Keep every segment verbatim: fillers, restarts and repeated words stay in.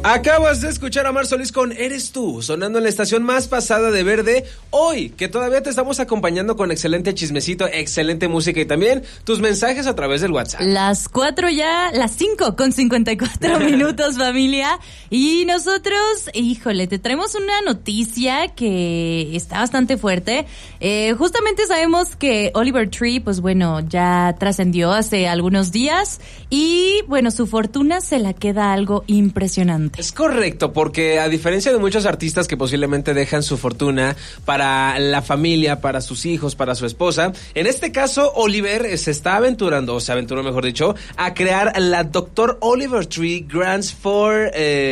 Acabas de escuchar a Mar Solís con Eres Tú, sonando en la estación más pasada de Verde. Hoy, que todavía te estamos acompañando con excelente chismecito, excelente música y también tus mensajes a través del WhatsApp. Las cuatro ya, las cinco con cincuenta y cuatro minutos, familia. Y nosotros, híjole, te traemos una noticia que está bastante fuerte. Eh, justamente sabemos que Oliver Tree, pues bueno, ya trascendió hace algunos días y bueno, su fortuna se la queda algo impresionante. Es correcto, porque a diferencia de muchos artistas que posiblemente dejan su fortuna para la familia, para sus hijos, para su esposa, en este caso Oliver se está aventurando, o se aventuró mejor dicho, a crear la doctor Oliver Tree Grants for,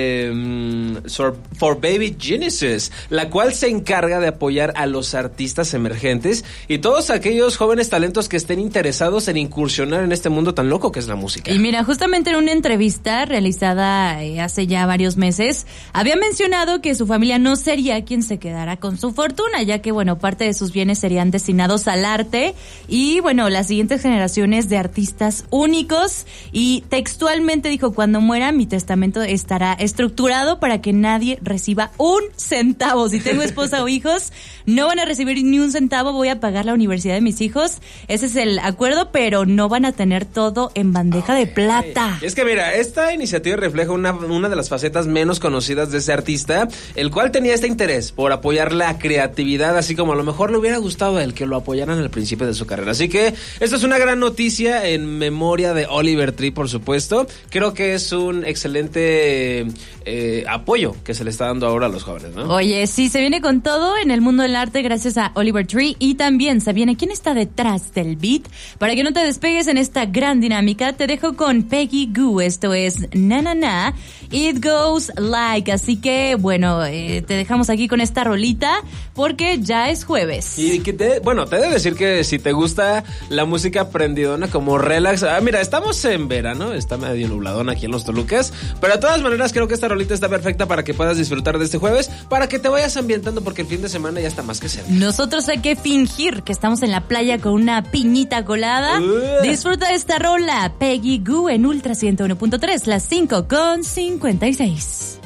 eh, for Baby Geniuses, la cual se encarga de apoyar a los artistas emergentes y todos aquellos jóvenes talentos que estén interesados en incursionar en este mundo tan loco que es la música. Y mira, justamente en una entrevista realizada eh, hace ya varios meses, había mencionado que su familia no sería quien se quedara con su fortuna, ya que, bueno, parte de sus bienes serían destinados al arte y, bueno, las siguientes generaciones de artistas únicos. Y textualmente dijo, cuando muera, mi testamento estará estructurado para que nadie reciba un centavo. Si tengo esposa o hijos, no van a recibir ni un centavo, voy a pagar la universidad de mis hijos. Ese es el acuerdo, pero no van a tener todo en bandeja de plata. Es que mira, esta iniciativa refleja una, una de las facetas menos conocidas de ese artista, el cual tenía este interés por apoyar la creatividad, así como a lo mejor le hubiera gustado a él que lo apoyaran al principio de su carrera. Así que esto es una gran noticia en memoria de Oliver Tree, por supuesto. Creo que es un excelente eh, apoyo que se le está dando ahora a los jóvenes, ¿no? Oye, sí, se viene con todo en el mundo del arte gracias a Oliver Tree y también se viene quién está detrás del beat. Para que no te despegues en esta gran dinámica, te dejo con Peggy Gou. Esto es Na Na Na, It Goes Like. Así que, bueno, eh, te dejamos aquí con esta rolita porque ya es jueves. Y que te, bueno, te he de decir que si te gusta la música prendidona como relax, ah, mira, estamos en verano, está medio nubladón aquí en los Tolucas, pero de todas maneras creo que esta rolita está perfecta para que puedas disfrutar de este jueves, para que te vayas ambientando porque el fin de semana ya está más que cerca. Nosotros hay que fingir que estamos en la playa con una piñita colada. Uh. Disfruta de esta rola, Peggy Gou en Ultra ciento uno punto tres, las cinco con cincuenta y seis.